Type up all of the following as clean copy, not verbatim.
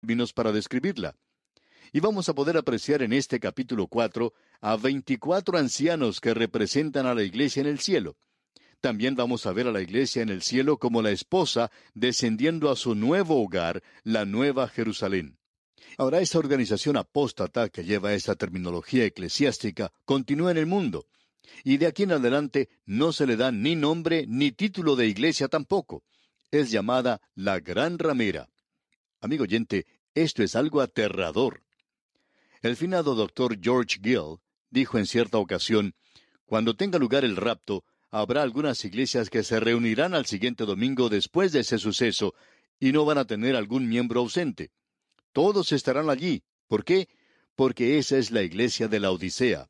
términos para describirla. Y vamos a poder apreciar en este capítulo 4 a 24 ancianos que representan a la iglesia en el cielo. También vamos a ver a la iglesia en el cielo como la esposa descendiendo a su nuevo hogar, la Nueva Jerusalén. Ahora, esta organización apóstata que lleva esta terminología eclesiástica continúa en el mundo, y de aquí en adelante no se le da ni nombre ni título de iglesia tampoco. Es llamada la Gran Ramera. Amigo oyente, esto es algo aterrador. El finado doctor George Gill dijo en cierta ocasión: cuando tenga lugar el rapto, habrá algunas iglesias que se reunirán al siguiente domingo después de ese suceso, y no van a tener algún miembro ausente. Todos estarán allí. ¿Por qué? Porque esa es la iglesia de la Odisea.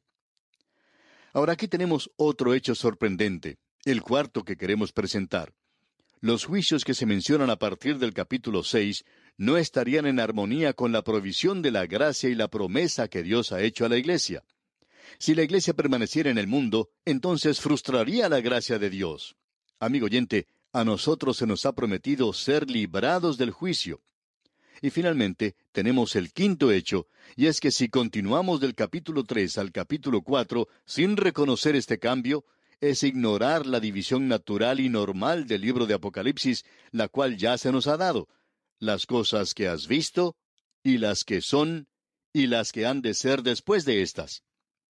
Ahora aquí tenemos otro hecho sorprendente, el cuarto que queremos presentar. Los juicios que se mencionan a partir del capítulo 6 no estarían en armonía con la provisión de la gracia y la promesa que Dios ha hecho a la iglesia. Si la iglesia permaneciera en el mundo, entonces frustraría la gracia de Dios. Amigo oyente, a nosotros se nos ha prometido ser librados del juicio. Y finalmente, tenemos el quinto hecho, y es que si continuamos del capítulo 3 al capítulo 4 sin reconocer este cambio, es ignorar la división natural y normal del libro de Apocalipsis, la cual ya se nos ha dado: las cosas que has visto, y las que son, y las que han de ser después de estas.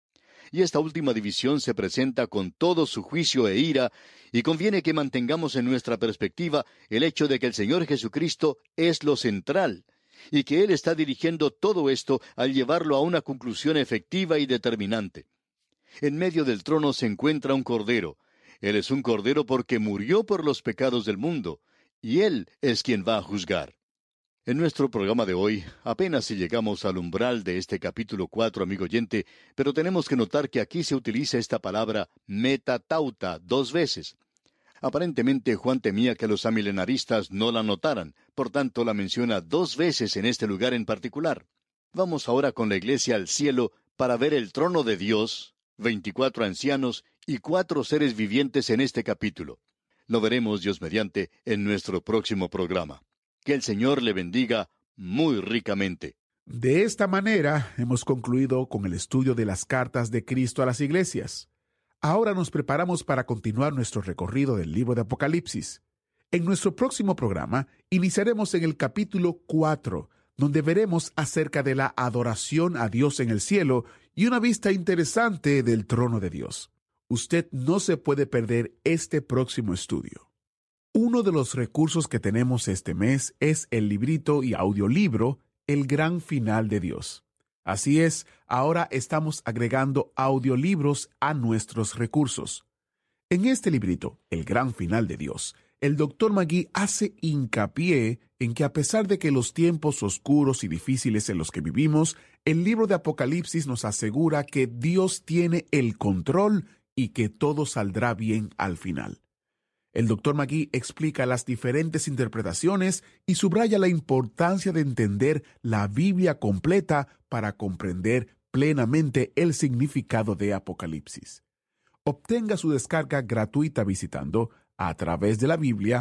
Y esta última división se presenta con todo su juicio e ira, y conviene que mantengamos en nuestra perspectiva el hecho de que el Señor Jesucristo es lo central, y que Él está dirigiendo todo esto al llevarlo a una conclusión efectiva y determinante. En medio del trono se encuentra un cordero. Él es un cordero porque murió por los pecados del mundo, y Él es quien va a juzgar. En nuestro programa de hoy, apenas si llegamos al umbral de este capítulo 4, amigo oyente, pero tenemos que notar que aquí se utiliza esta palabra metatauta 2 veces. Aparentemente Juan temía que los amilenaristas no la notaran, por tanto la menciona 2 veces en este lugar en particular. Vamos ahora con la iglesia al cielo para ver el trono de Dios, 24 ancianos y 4 seres vivientes en este capítulo. Lo veremos, Dios mediante, en nuestro próximo programa. Que el Señor le bendiga muy ricamente. De esta manera hemos concluido con el estudio de las cartas de Cristo a las iglesias. Ahora nos preparamos para continuar nuestro recorrido del libro de Apocalipsis. En nuestro próximo programa iniciaremos en el capítulo 4, donde veremos acerca de la adoración a Dios en el cielo y una vista interesante del trono de Dios. Usted no se puede perder este próximo estudio. Uno de los recursos que tenemos este mes es el librito y audiolibro El Gran Final de Dios. Así es, ahora estamos agregando audiolibros a nuestros recursos. En este librito, El Gran Final de Dios, el Dr. Magui hace hincapié en que a pesar de que los tiempos oscuros y difíciles en los que vivimos, el libro de Apocalipsis nos asegura que Dios tiene el control y que todo saldrá bien al final. El Dr. Magui explica las diferentes interpretaciones y subraya la importancia de entender la Biblia completa para comprender plenamente el significado de Apocalipsis. Obtenga su descarga gratuita visitando a través de la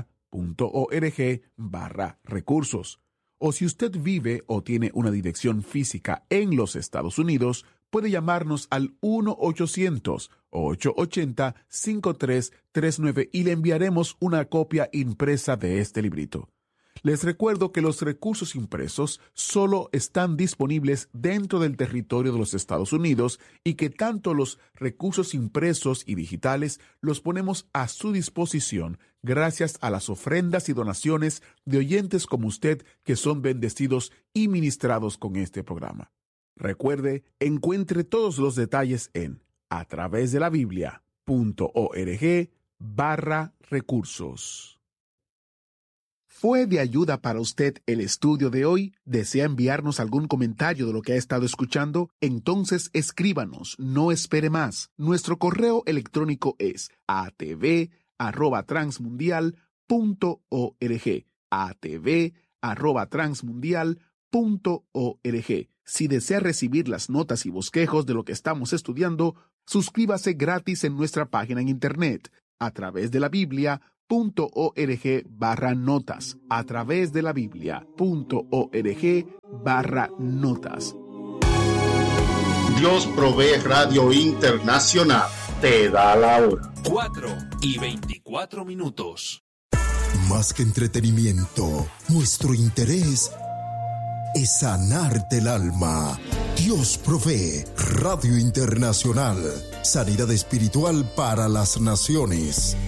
biblia.org/recursos. O si usted vive o tiene una dirección física en los Estados Unidos, puede llamarnos al 1-800-880-5339 y le enviaremos una copia impresa de este librito. Les recuerdo que los recursos impresos solo están disponibles dentro del territorio de los Estados Unidos y que tanto los recursos impresos y digitales los ponemos a su disposición gracias a las ofrendas y donaciones de oyentes como usted que son bendecidos y ministrados con este programa. Recuerde, encuentre todos los detalles en a través de la biblia.org/recursos. ¿Fue de ayuda para usted el estudio de hoy? ¿Desea enviarnos algún comentario de lo que ha estado escuchando? Entonces escríbanos, no espere más. Nuestro correo electrónico es atv@transmundial.org. atv@transmundial.org. Si desea recibir las notas y bosquejos de lo que estamos estudiando, suscríbase gratis en nuestra página en internet, a través de la Biblia.org. biblia.org/notas, a través de la biblia.org/notas. Dios Provee Radio Internacional te da la hora. 4:24. Más que entretenimiento, nuestro interés es sanarte el alma. Dios Provee Radio Internacional. Sanidad espiritual para las naciones.